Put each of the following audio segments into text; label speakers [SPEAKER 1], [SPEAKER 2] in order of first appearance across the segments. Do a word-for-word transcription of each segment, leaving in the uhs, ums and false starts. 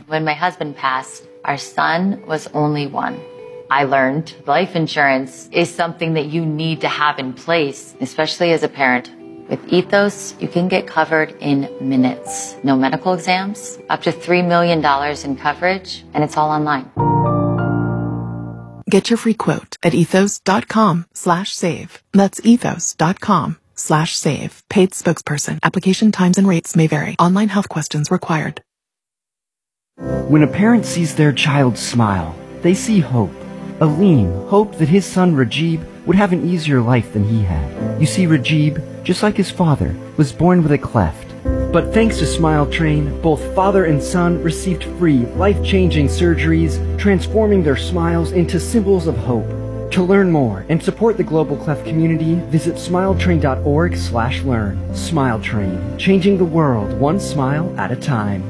[SPEAKER 1] When my husband passed, our son was only one. I learned life insurance is something that you need to have in place, especially as a parent. With Ethos, you can get covered in minutes. No medical exams, up to three million dollars in coverage, and it's all online.
[SPEAKER 2] Get your free quote at ethos.com slash save. That's ethos.com slash save. Paid spokesperson. Application times and rates may vary. Online health questions required.
[SPEAKER 3] When a parent sees their child smile, they see hope. Aleem hoped that his son Rajib would have an easier life than he had. You see, Rajib, just like his father, was born with a cleft. But thanks to Smile Train, both father and son received free, life-changing surgeries, transforming their smiles into symbols of hope. To learn more and support the Global Cleft community, visit smiletrain.org slash learn. Smile Train, changing the world one smile at a time.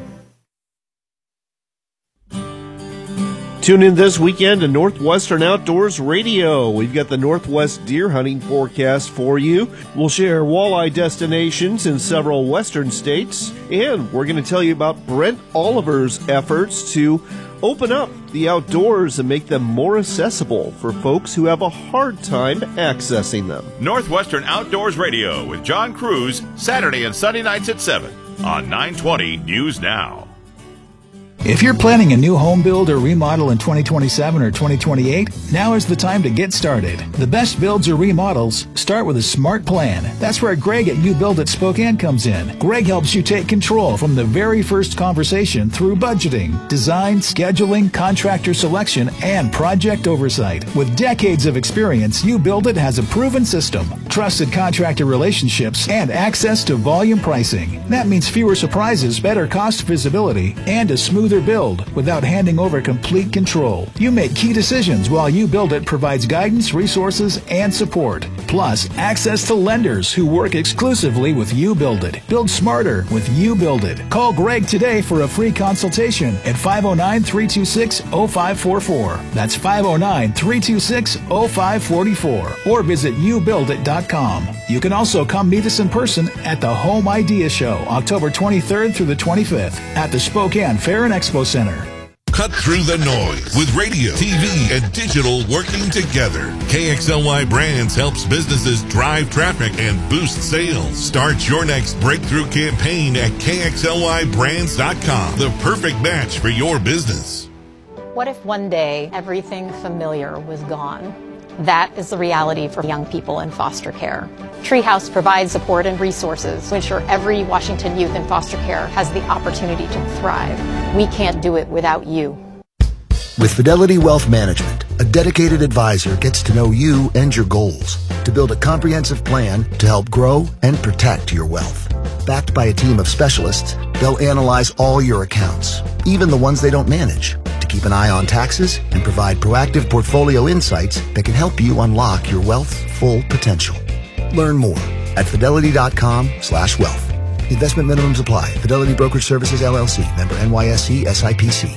[SPEAKER 4] Tune in this weekend to Northwestern Outdoors Radio. We've got the Northwest deer hunting forecast for you. We'll share walleye destinations in several western states. And we're going to tell you about Brent Oliver's efforts to open up the outdoors and make them more accessible for folks who have a hard time accessing them.
[SPEAKER 5] Northwestern Outdoors Radio with John Cruz, Saturday and Sunday nights at seven on nine twenty News Now.
[SPEAKER 6] If you're planning a new home build or remodel in twenty twenty-seven or twenty twenty-eight, now is the time to get started. The best builds or remodels start with a smart plan. That's where Greg at You Build It Spokane comes in. Greg helps you take control from the very first conversation through budgeting, design, scheduling, contractor selection, and project oversight. With decades of experience, You Build It has a proven system, trusted contractor relationships, and access to volume pricing. That means fewer surprises, better cost visibility, and a smoother build without handing over complete control. You make key decisions while You Build It provides guidance, resources, and support. Plus, access to lenders who work exclusively with You Build It. Build smarter with You Build It. Call Greg today for a free consultation at five oh nine, three two six, oh five four four. That's five oh nine, three two six, oh five four four. Or visit you build it dot com. You can also come meet us in person at the Home Idea Show, October twenty-third through the twenty-fifth at the Spokane Fair and Expo Center.
[SPEAKER 7] Cut through the noise with radio, T V, and digital working together. K X L Y Brands helps businesses drive traffic and boost sales. Start your next breakthrough campaign at K X L Y brands dot com. The perfect match for your business.
[SPEAKER 8] What if one day everything familiar was gone? That is the reality for young people in foster care. Treehouse provides support and resources to ensure every Washington youth in foster care has the opportunity to thrive. We can't do it without you.
[SPEAKER 9] With Fidelity Wealth Management, a dedicated advisor gets to know you and your goals to build a comprehensive plan to help grow and protect your wealth. Backed by a team of specialists, they'll analyze all your accounts, even the ones they don't manage, to keep an eye on taxes and provide proactive portfolio insights that can help you unlock your wealth's full potential. Learn more at fidelity.com slash wealth. Investment minimums apply. Fidelity Brokerage Services, L L C. Member N Y S E, S I P C.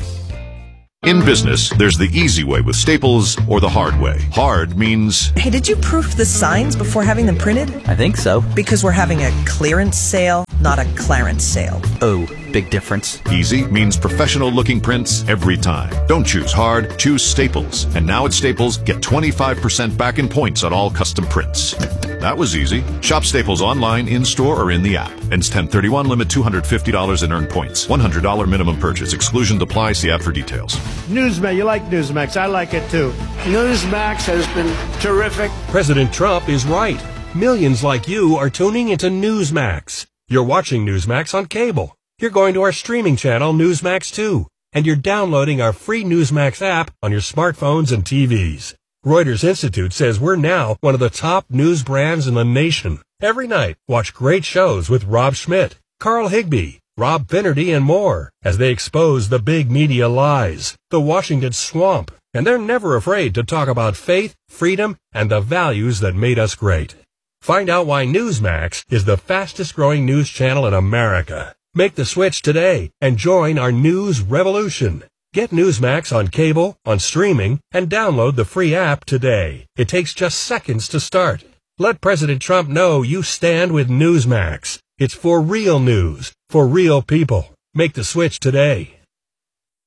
[SPEAKER 5] In business, there's the easy way with Staples or the hard way. Hard means...
[SPEAKER 10] Hey, did you proof the signs before having them printed?
[SPEAKER 11] I think so.
[SPEAKER 10] Because we're having a clearance sale, not a clarence sale.
[SPEAKER 11] Oh, big difference.
[SPEAKER 5] Easy means professional-looking prints every time. Don't choose hard, choose Staples. And now at Staples, get twenty-five percent back in points on all custom prints. That was easy. Shop Staples online, in-store, or in the app. Ends ten thirty-one, limit two hundred fifty dollars in earned points. one hundred dollars minimum purchase. Exclusion applies. See app for details.
[SPEAKER 12] Newsmax, you like Newsmax. I like it too. Newsmax has been terrific.
[SPEAKER 13] President Trump is right. Millions like you are tuning into Newsmax. You're watching Newsmax on cable. You're going to our streaming channel, Newsmax two. And you're downloading our free Newsmax app on your smartphones and T Vs. Reuters Institute says we're now one of the top news brands in the nation. Every night, watch great shows with Rob Schmidt, Carl Higbee, Rob Finnerty, and more as they expose the big media lies, the Washington swamp, and they're never afraid to talk about faith, freedom, and the values that made us great. Find out why Newsmax is the fastest-growing news channel in America. Make the switch today and join our news revolution. Get Newsmax on cable, on streaming, and download the free app today. It takes just seconds to start. Let President Trump know you stand with Newsmax. It's for real news, for real people. Make the switch today.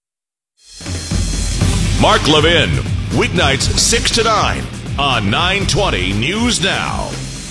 [SPEAKER 5] Mark Levin, weeknights six to nine on nine twenty News Now.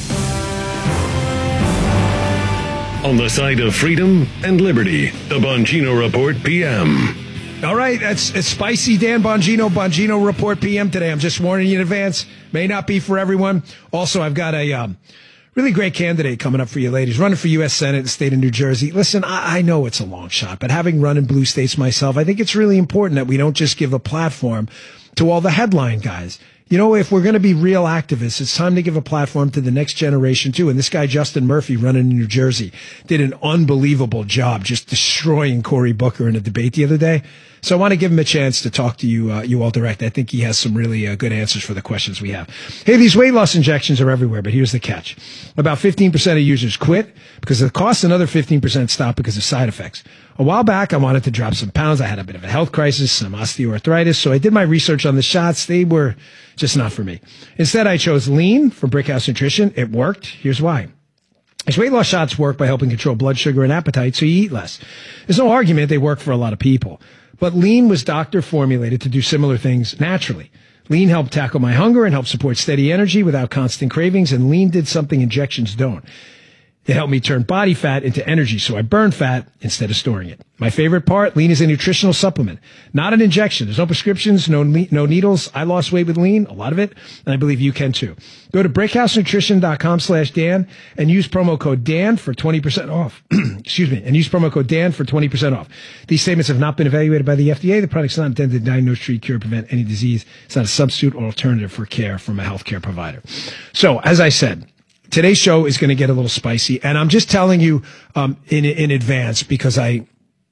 [SPEAKER 11] On the side of freedom and liberty, the Bongino Report P M.
[SPEAKER 14] All right, that's it's spicy Dan Bongino, Bongino Report P M today. I'm just warning you in advance. May not be for everyone. Also, I've got a um, really great candidate coming up for you ladies, running for U S Senate in the state of New Jersey. Listen, I, I know it's a long shot, but having run in blue states myself, I think it's really important that we don't just give a platform to all the headline guys. You know, if we're going to be real activists, it's time to give a platform to the next generation, too. And this guy, Justin Murphy, running in New Jersey, did an unbelievable job just destroying Cory Booker in a debate the other day. So I want to give him a chance to talk to you, uh, you all direct. I think he has some really uh, good answers for the questions we have. Hey, these weight loss injections are everywhere, but here's the catch. About fifteen percent of users quit because of the cost. Another fifteen percent stop because of side effects. A while back, I wanted to drop some pounds. I had a bit of a health crisis, some osteoarthritis. So I did my research on the shots. They were just not for me. Instead, I chose Lean from Brickhouse Nutrition. It worked. Here's why. These weight loss shots work by helping control blood sugar and appetite so you eat less. There's no argument they work for a lot of people. But Lean was doctor formulated to do similar things naturally. Lean helped tackle my hunger and helped support steady energy without constant cravings. And Lean did something injections don't. It helped me turn body fat into energy, so I burn fat instead of storing it. My favorite part, Lean is a nutritional supplement, not an injection. There's no prescriptions, no no needles. I lost weight with Lean, a lot of it, and I believe you can too. Go to brickhouse-nutrition.com slash Dan and use promo code Dan for twenty percent off. Excuse me, and use promo code Dan for twenty percent off. These statements have not been evaluated by the F D A. The product's not intended to diagnose, treat, cure, prevent any disease. It's not a substitute or alternative for care from a healthcare provider. So, as I said, today's show is going to get a little spicy, and I'm just telling you um, in in advance because I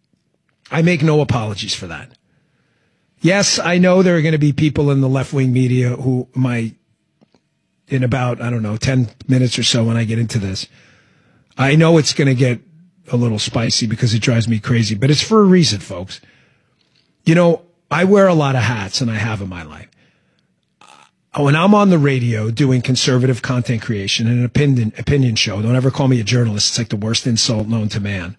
[SPEAKER 14] I make no apologies for that. Yes, I know there are going to be people in the left-wing media who might, in about, I don't know, ten minutes or so when I get into this, I know it's going to get a little spicy because it drives me crazy, but it's for a reason, folks. You know, I wear a lot of hats, and I have in my life. When I'm on the radio doing conservative content creation and an opinion opinion show, don't ever call me a journalist. It's like the worst insult known to man.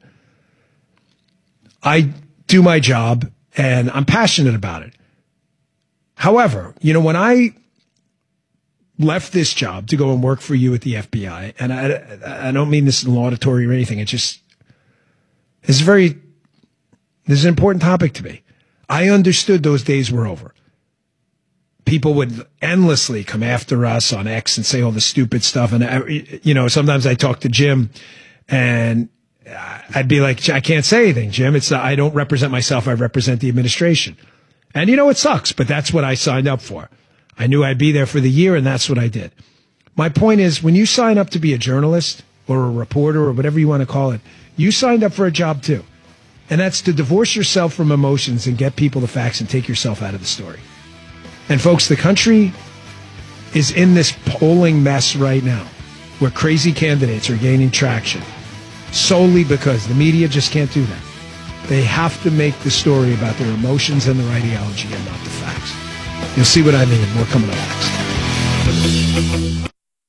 [SPEAKER 14] I do my job, and I'm passionate about it. However, you know, when I left this job to go and work for you at the F B I, and I, I don't mean this in laudatory or anything, it just it's very, this is an important topic to me. I understood those days were over. People would endlessly come after us on X and say all the stupid stuff. And, I, you know, sometimes I talk to Jim and I'd be like, I can't say anything, Jim. It's I don't represent myself. I represent the administration. And, you know, it sucks, but that's what I signed up for. I knew I'd be there for the year, and that's what I did. My point is, when you sign up to be a journalist or a reporter or whatever you want to call it, you signed up for a job too. And that's to divorce yourself from emotions and get people the facts and take yourself out of the story. And folks, the country is in this polling mess right now where crazy candidates are gaining traction solely because the media just can't do that. They have to make the story about their emotions and their ideology and not the facts. You'll see what I mean. More coming up next.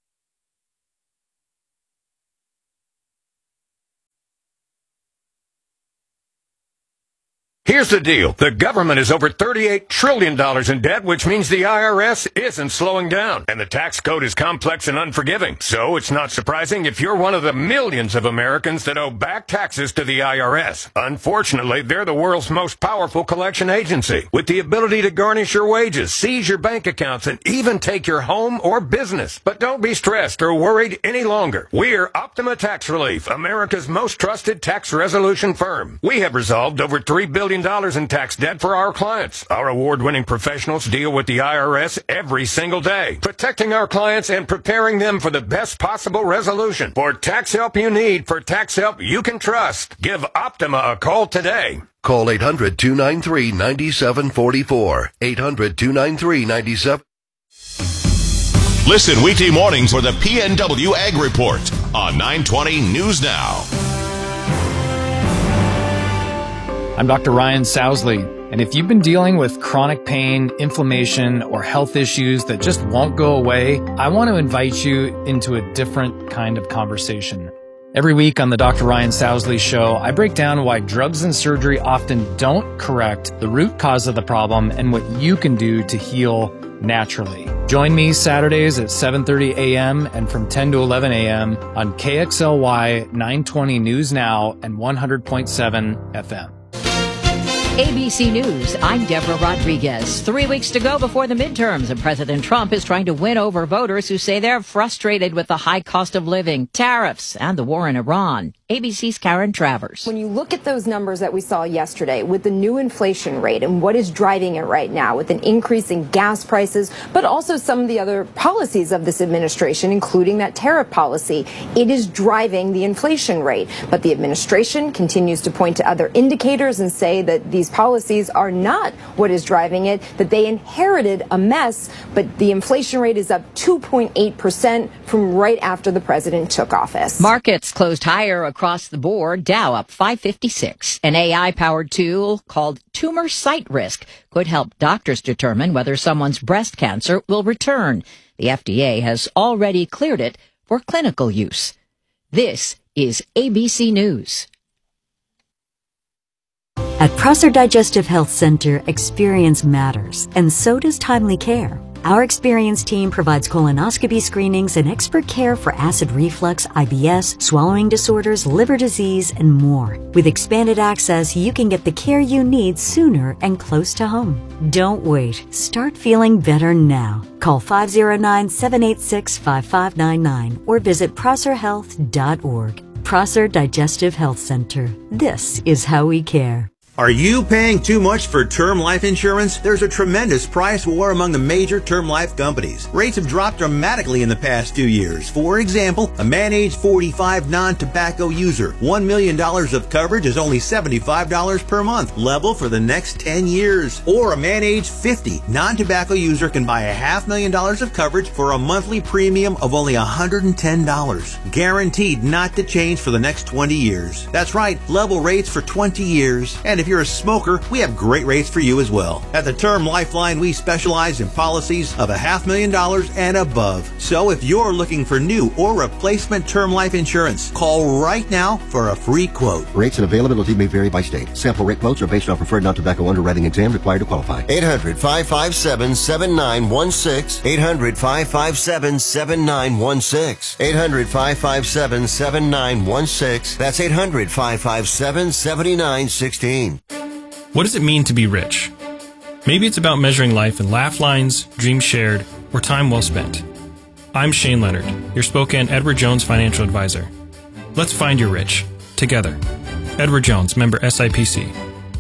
[SPEAKER 15] Here's the deal. The government is over thirty-eight trillion dollars in debt, which means the I R S isn't slowing down. And the tax code is complex and unforgiving. So it's not surprising if you're one of the millions of Americans that owe back taxes to the I R S. Unfortunately, they're the world's most powerful collection agency, with the ability to garnish your wages, seize your bank accounts, and even take your home or business. But don't be stressed or worried any longer. We're Optima Tax Relief, America's most trusted tax resolution firm. We have resolved over three billion dollars in tax debt for our clients. Our award-winning professionals deal with the I R S every single day, protecting our clients and preparing them for the best possible resolution. For tax help you need, for tax help you can trust, give Optima a call today.
[SPEAKER 16] Call eight hundred, two nine three, nine seven four four. eight hundred, two nine three, nine seven.
[SPEAKER 5] Listen weekday mornings for the P N W Ag Report on nine twenty News Now.
[SPEAKER 17] I'm Doctor Ryan Sousley, and if you've been dealing with chronic pain, inflammation, or health issues that just won't go away, I want to invite you into a different kind of conversation. Every week on the Doctor Ryan Sousley Show, I break down why drugs and surgery often don't correct the root cause of the problem and what you can do to heal naturally. Join me Saturdays at seven thirty a.m. and from ten to eleven a.m. on K X L Y nine twenty News Now and one hundred point seven F M.
[SPEAKER 18] A B C News, I'm Deborah Rodriguez. Three weeks to go before the midterms, and President Trump is trying to win over voters who say they're frustrated with the high cost of living, tariffs, and the war in Iran. A B C's Karen Travers.
[SPEAKER 19] When you look at those numbers that we saw yesterday with the new inflation rate and what is driving it right now with an increase in gas prices, but also some of the other policies of this administration, including that tariff policy, it is driving the inflation rate. But the administration continues to point to other indicators and say that these policies are not what is driving it, that they inherited a mess, but the inflation rate is up two point eight percent from right after the president took office.
[SPEAKER 18] Markets closed higher across the board. Dow up five fifty-six. An A I-powered tool called Tumor Site Risk could help doctors determine whether someone's breast cancer will return. The F D A has already cleared it for clinical use. This is A B C News.
[SPEAKER 20] At Prosser Digestive Health Center, experience matters, and so does timely care. Our experienced team provides colonoscopy screenings and expert care for acid reflux, I B S, swallowing disorders, liver disease, and more. With expanded access, you can get the care you need sooner and close to home. Don't wait. Start feeling better now. Call five oh nine, seven eight six, five five nine nine or visit prosser health dot org. Prosser Digestive Health Center. This is how we care.
[SPEAKER 21] Are you paying too much for term life insurance? There's a tremendous price war among the major term life companies. Rates have dropped dramatically in the past few years. For example, a man age forty-five non-tobacco user, one million dollars of coverage is only seventy-five dollars per month, level for the next ten years. Or a man age fifty non-tobacco user can buy a half million dollars of coverage for a monthly premium of only one hundred ten dollars. Guaranteed not to change for the next twenty years. That's right, level rates for twenty years. And if you're a smoker, we have great rates for you as well. At the Term Lifeline, we specialize in policies of a half million dollars and above. So if you're looking for new or replacement term life insurance, call right now for a free quote.
[SPEAKER 22] Rates and availability may vary by state. Sample rate quotes are based on preferred non-tobacco underwriting exam required to qualify.
[SPEAKER 23] eight hundred, five five seven, seven nine one six. eight hundred, five five seven, seven nine one six. eight hundred, five five seven, seven nine one six. That's eight hundred, five five seven, seven nine one six.
[SPEAKER 24] What does it mean to be rich? Maybe it's about measuring life in laugh lines, dreams shared, or time well spent. I'm Shane Leonard, your Spokane Edward Jones financial advisor. Let's find your rich, together. Edward Jones, member S I P C.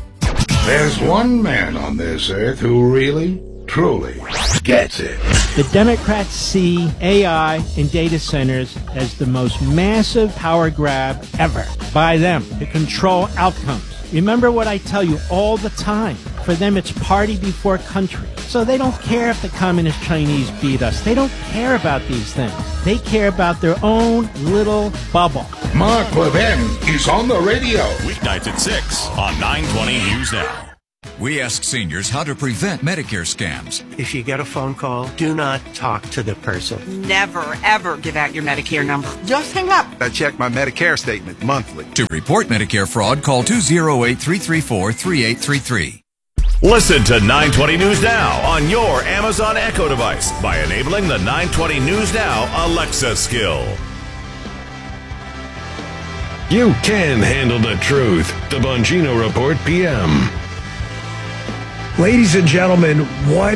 [SPEAKER 25] There's one man on this earth who really, truly gets it.
[SPEAKER 26] The Democrats see A I and data centers as the most massive power grab ever by them to control outcomes. Remember what I tell you all the time. For them, it's party before country. So they don't care if the communist Chinese beat us. They don't care about these things. They care about their own little bubble.
[SPEAKER 25] Mark Levin is on the radio.
[SPEAKER 27] Weeknights at six on nine twenty News Now.
[SPEAKER 28] We ask seniors how to prevent Medicare scams.
[SPEAKER 29] If you get a phone call, do not talk to the person.
[SPEAKER 30] Never, ever give out your Medicare number. Just hang up.
[SPEAKER 28] I check my Medicare statement monthly. To report Medicare fraud, call two oh eight, three three four, three eight three three.
[SPEAKER 7] Listen to nine twenty News Now on your Amazon Echo device by enabling the nine twenty News Now Alexa skill.
[SPEAKER 11] You can handle the truth. The Bongino Report P M.
[SPEAKER 14] Ladies and gentlemen, what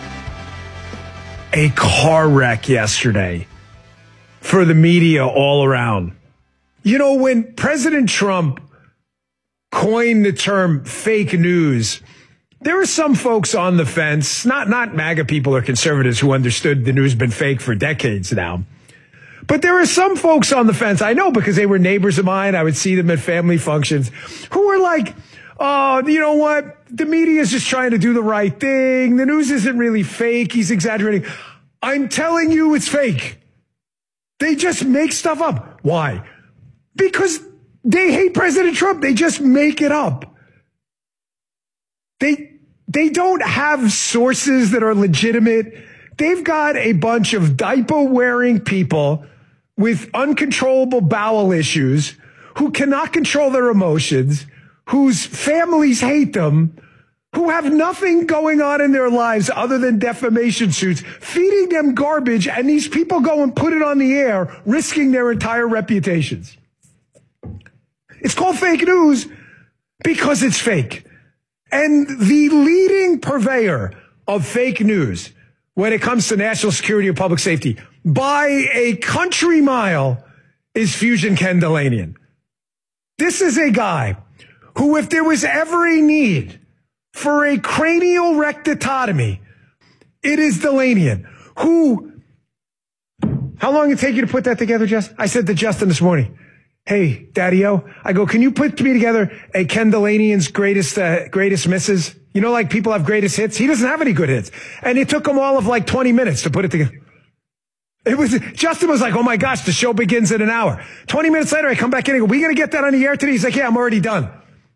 [SPEAKER 14] a car wreck yesterday for the media all around. You know, when President Trump coined the term fake news, there were some folks on the fence, not, not MAGA people or conservatives who understood the news had been fake for decades now. But there were some folks on the fence, I know because they were neighbors of mine, I would see them at family functions, who were like, oh, you know what? The media is just trying to do the right thing. The news isn't really fake. He's exaggerating. I'm telling you it's fake. They just make stuff up. Why? Because they hate President Trump. They just make it up. They, they don't have sources that are legitimate. They've got a bunch of diaper-wearing people with uncontrollable bowel issues, who cannot control their emotions, whose families hate them, who have nothing going on in their lives other than defamation suits, feeding them garbage, and these people go and put it on the air, risking their entire reputations. It's called fake news because it's fake. And the leading purveyor of fake news when it comes to national security or public safety, by a country mile, is Fusion Ken Dilanian. This is a guy who, if there was ever a need for a cranial rectotomy, it is Dilanian. Who, how long did it take you to put that together, Justin? I said to Justin this morning, hey, Daddy-O, I go, can you put me together a Ken Dilanian's greatest, uh, greatest misses? You know, like people have greatest hits. He doesn't have any good hits. And it took him all of like twenty minutes to put it together. It was, Justin was like, oh my gosh, the show begins in an hour. twenty minutes later, I come back in and go, we going to get that on the air today? He's like, yeah, I'm already done.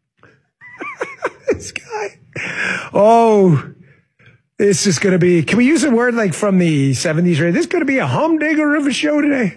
[SPEAKER 14] This guy. Oh, this is going to be, can we use a word like from the seventies? Right? This is going to be a humdinger of a show today.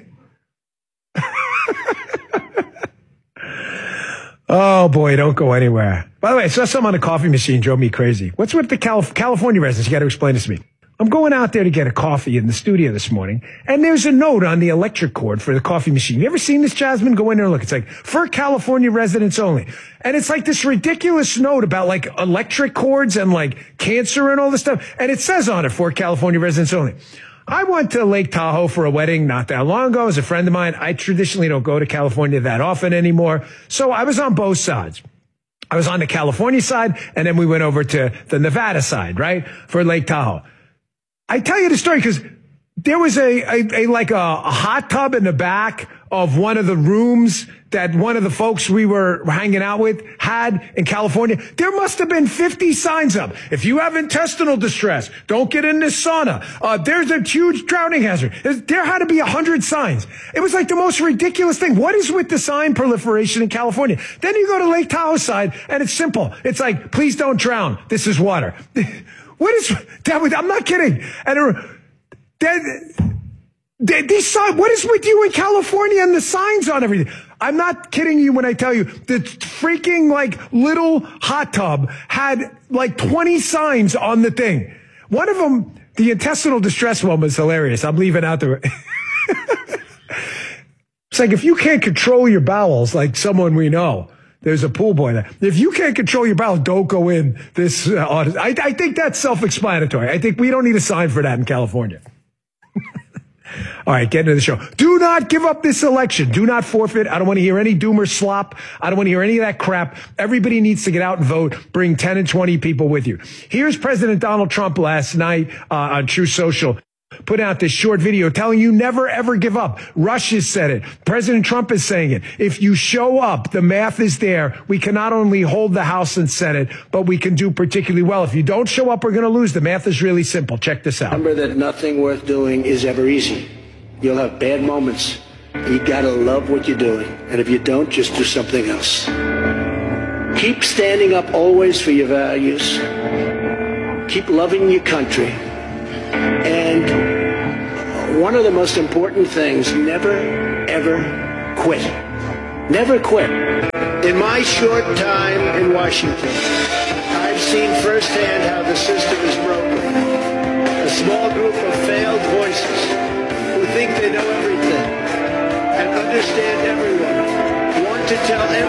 [SPEAKER 14] Oh boy, don't go anywhere. By the way, I saw something on the coffee machine, drove me crazy. What's with the Cal- California residents? You got to explain this to me. I'm going out there to get a coffee in the studio this morning, and there's a note on the electric cord for the coffee machine. You ever seen this, Jasmine? Go in there and look. It's like, for California residents only. And it's like this ridiculous note about like electric cords and like cancer and all this stuff. And it says on it, for California residents only. I went to Lake Tahoe for a wedding not that long ago. As a friend of mine, I traditionally don't go to California that often anymore. So I was on both sides. I was on the California side, and then we went over to the Nevada side, right, for Lake Tahoe. I tell you the story because there was a, a, a like a, a hot tub in the back of one of the rooms that one of the folks we were hanging out with had in California. There must have been fifty signs up. If you have intestinal distress, don't get in this sauna. Uh, there's a huge drowning hazard. There had to be a hundred signs. It was like the most ridiculous thing. What is with the sign proliferation in California? Then you go to Lake Tahoe side, and it's simple. It's like, please don't drown. This is water. What is that? I'm not kidding. And that, these signs, what is with you in California and the signs on everything? I'm not kidding you when I tell you the freaking like little hot tub had like twenty signs on the thing. One of them, the intestinal distress one, was hilarious. I'm leaving out the. It's like, if you can't control your bowels, like someone we know. There's a pool boy there. If you can't control your bowels, don't go in this uh, audit. I, I think that's self-explanatory. I think we don't need a sign for that in California. All right, get into the show. Do not give up this election. Do not forfeit. I don't want to hear any doomer slop. I don't want to hear any of that crap. Everybody needs to get out and vote. Bring ten and twenty people with you. Here's President Donald Trump last night uh, on True Social. Put out this short video telling you never, ever give up. Rush has said it. President Trump is saying it. If you show up, the math is there. We can not only hold the House and Senate, but we can do particularly well. If you don't show up, we're going to lose. The math is really simple. Check this out.
[SPEAKER 1] Remember that nothing worth doing is ever easy. You'll have bad moments. You got to love what you're doing. And if you don't, just do something else. Keep standing up always for your values. Keep loving your country. And one of the most important things, never, ever quit. Never quit. In my short time in Washington, I've seen firsthand how the system is broken. A small group of failed voices who think they know everything and understand everyone want to tell everyone